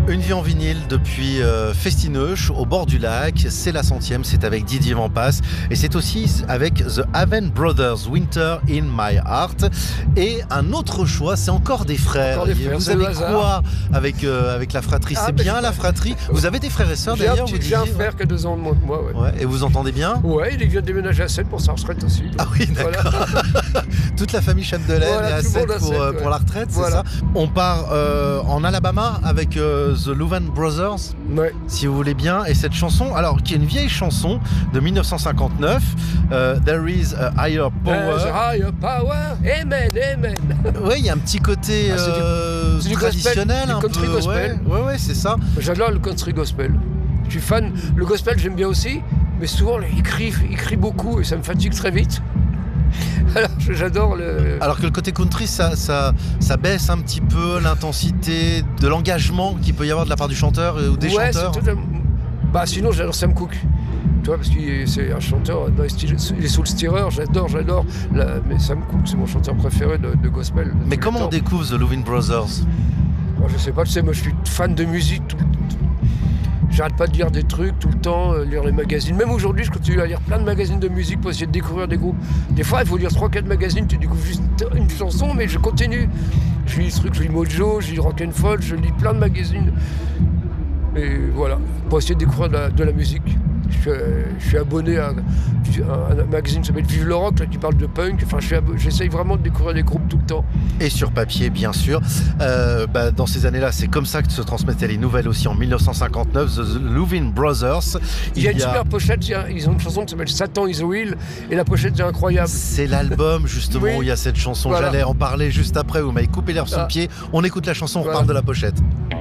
Une vie en vinyle depuis Festineuch, au bord du lac. C'est la 100e, c'est avec Didier Vampas. Et c'est aussi avec The Haven Brothers, Winter in My Heart. Et un autre choix, c'est encore des frères. Vous avez quoi avec la fratrie? C'est bien la fratrie. Vous avez des frères et sœurs d'ailleurs? J'ai un frère qui a 2 ans de moins que moi. Ouais. Et vous entendez bien? Ouais, il vient de déménager à 7 pour sa retraite aussi. Donc. Ah oui, d'accord. Voilà. Toute la famille Chapdelaine est à 7 pour la retraite, c'est ça? On part en Alabama avec The Louvin Brothers, si vous voulez bien. Et cette chanson, alors qui est une vieille chanson de 1959, There is a higher power. There's a higher power. Amen, amen. Oui, il y a un petit côté du traditionnel, gospel, un country peu. gospel. Ouais, c'est ça. J'adore le country gospel. Je suis fan. Le gospel, j'aime bien aussi, mais souvent il crie beaucoup et ça me fatigue très vite. Alors j'adore le... Alors que le côté country, ça baisse un petit peu l'intensité de l'engagement qu'il peut y avoir de la part du chanteur ou des chanteurs. Bah sinon j'adore Sam Cooke. Tu vois, parce que c'est un chanteur dans les styles, il est Soul Stirrer, j'adore. Mais Sam Cooke, c'est mon chanteur préféré de gospel. Mais comment on découvre The Louvin Brothers? Moi, je sais pas, tu sais, moi je suis fan de musique tout le temps. J'arrête pas de lire des trucs tout le temps, lire les magazines. Même aujourd'hui, je continue à lire plein de magazines de musique pour essayer de découvrir des groupes. Des fois, il faut lire 3-4 magazines, tu découvres juste une chanson, mais je continue. Je lis des trucs, je lis Mojo, je lis Rock'n'Folk, je lis plein de magazines. Et voilà, pour essayer de découvrir de la musique. Je suis abonné à un magazine qui s'appelle Vive le Rock, là, qui parle de punk. Enfin, j'essaye vraiment de découvrir des groupes tout le temps. Et sur papier, bien sûr. Dans ces années-là, c'est comme ça que se transmettaient les nouvelles aussi. En 1959, The Louvin Brothers. Il y a une super pochette. Ils ont une chanson qui s'appelle Satan is Real. Et la pochette est incroyable. C'est l'album, justement, où il y a cette chanson. Voilà. J'allais en parler juste après. Vous m'avez coupé l'herbe sous le pied. On écoute la chanson, on reparle de la pochette.